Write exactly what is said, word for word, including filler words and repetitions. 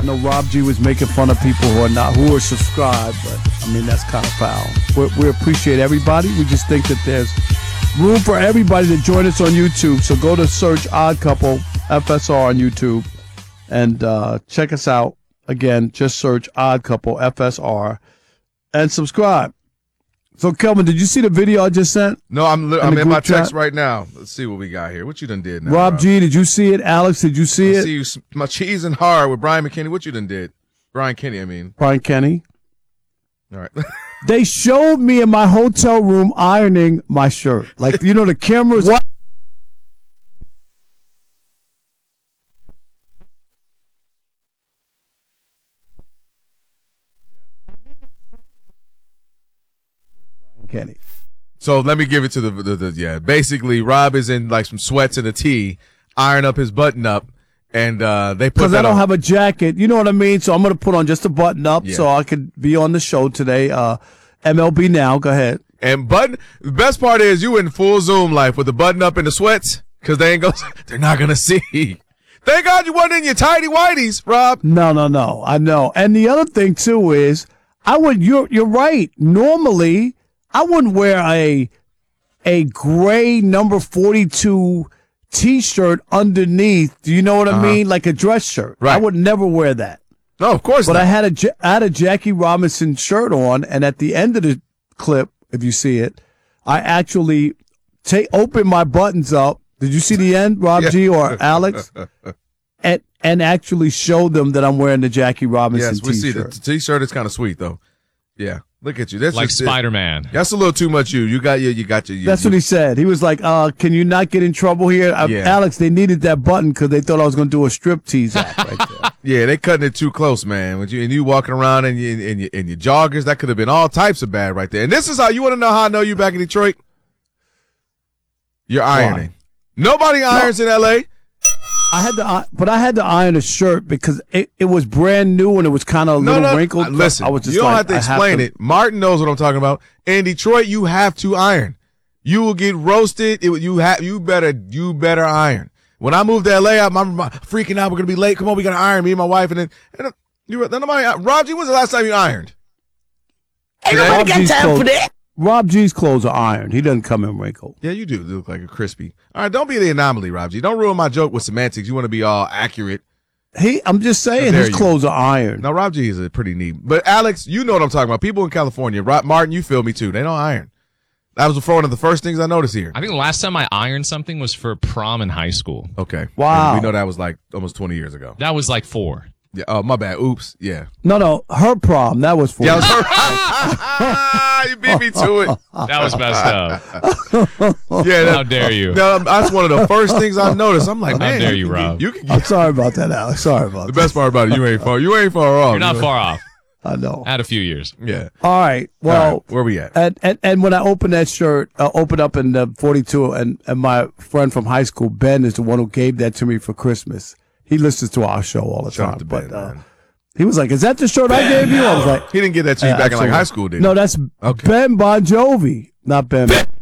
know Rob G was making fun of people who are not who are subscribed, but I mean that's kind of foul. We're, we appreciate everybody. We just think that there's room for everybody to join us on YouTube. So go to search Odd Couple F S R on YouTube and uh, check us out. Again, just search Odd Couple F S R and subscribe. So, Kelvin, did you see the video I just sent? No, I'm li- I'm in my text right now. Let's see what we got here. What you done did now, Rob, Rob? G, did you see it? Alex, did you see I it? see you, my cheese and hard with Brian McKinney. What you done did? Brian Kenny, I mean. Brian Kenny. All right. They showed me in my hotel room ironing my shirt. Like, you know, the cameras. What? Kenny. So let me give it to the, the, the yeah. Basically, Rob is in like some sweats and a tee, iron up his button up, and uh, they put because that I don't on. have a jacket. You know what I mean? So I'm going to put on just a button up Yeah. so I could be on the show today. Uh, M L B Now. Go ahead. And button. The best part is you in full Zoom life with the button up and the sweats because they ain't go. They're not gonna see. Thank God you wasn't in your tidy whities, Rob. No, no, no. I know. And the other thing too is I would. You're you're right. Normally, I wouldn't wear a a gray number forty-two T-shirt underneath. Do you know what I Uh-huh. mean? Like a dress shirt. Right. I would never wear that. No, of course But not. I had a Ja- I had a Jackie Robinson shirt on, and at the end of the clip, if you see it, I actually take open my buttons up. Did you see the end, Rob Yeah. G or Alex? and and actually show them that I'm wearing the Jackie Robinson yes, we see T-shirt. the T-shirt is kind of sweet though. Yeah, look at you. That's like just, Spider-Man. That's a little too much. You, you got your, you got your. You, That's what he said. He was like, uh, can you not get in trouble here? Uh, Yeah. Alex, they needed that button because they thought I was going to do a strip tease act right there. Yeah, they cutting it too close, man. When you and you walking around in your in your, in your joggers, that could have been all types of bad right there. And this is how you want to know how I know you back in Detroit. You're ironing. Nobody irons in L A. I had to, uh, but I had to iron a shirt because it, it was brand new and it was kind of a No, little no. wrinkled. uh, Listen, I was just you don't like, have to I explain to- it. Martin knows what I'm talking about. In Detroit, you have to iron. You will get roasted. It, you have. You better. You better iron. When I moved to L A, I'm, I'm freaking out. We're gonna be late. Come on, we gotta iron. Me and my wife, and then and uh, you. Then nobody. Rob G, when's the last time you ironed? Ain't nobody got time for that. Rob G's clothes are ironed. He doesn't come in wrinkled. Yeah, you do. You look like a crispy. All right, don't be the anomaly, Rob G. Don't ruin my joke with semantics. You want to be all accurate. He, I'm just saying, How his dare you. clothes are ironed. Now, Rob G is a pretty neat. But Alex, you know what I'm talking about. People in California, Rob, Martin, you feel me too. They don't iron. That was one of the first things I noticed here. I think the last time I ironed something was for prom in high school. Okay. Wow. And we know that was like almost twenty years ago. That was like four. Yeah. Oh, my bad. Oops. Yeah. No, no, her prom. That was for Yeah, you. you beat me to it. That was messed up. Yeah. That, How dare you? No, that's one of the first things I noticed. I'm like, How man, dare you, you, can Rob. get- you can I'm get, sorry about that, Alex. Sorry about the that. best part about it, you ain't far. You ain't far off. You're not You know? far off. I know. I had a few years. Yeah. All right. All Well, right, where we at? And, and and when I opened that shirt, uh, opened up in the forty-two, and, and my friend from high school, Ben, is the one who gave that to me for Christmas. He listens to our show all the Shout out time. to But Ben, uh, man. he was like, "Is that the shirt I gave you?" I was like, He didn't get that to you "Yeah, back in like absolutely." high school, did he? No, that's Okay. Ben Bon Jovi, not Ben.